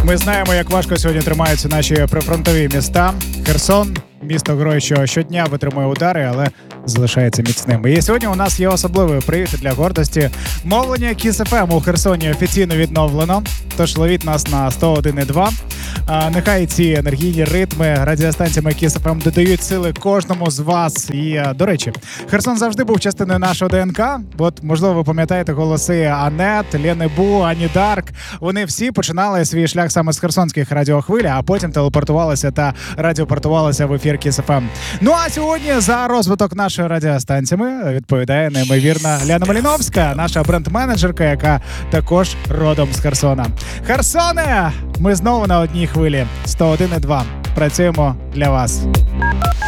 Ми знаємо, як важко сьогодні тримаються наші прифронтові міста. Херсон, місто герой, що щодня витримує удари, але залишається міцним. І сьогодні у нас є особливий привід для гордості. Мовлення Kiss FM у Херсоні офіційно відновлено, тож ловіть нас на 101,2. Нехай ці енергійні ритми радіостанціями Kiss FM додають сили кожному з вас. І, до речі, Херсон завжди був частиною нашого ДНК. От, можливо, ви пам'ятаєте голоси Анет, Лени Бу, Ані Дарк. Вони всі починали свій шлях саме з херсонських радіохвиль, а потім телепортувалися та радіопортувалися в ефір Kiss FM. Ну а сьогодні за розвиток нашої радіостанціями відповідає неймовірна Ляна Маліновська, наша бренд-менеджерка, яка також родом з Херсона. Херсоне! Ми знову на одній хвилі. 101,2. Працюємо для вас.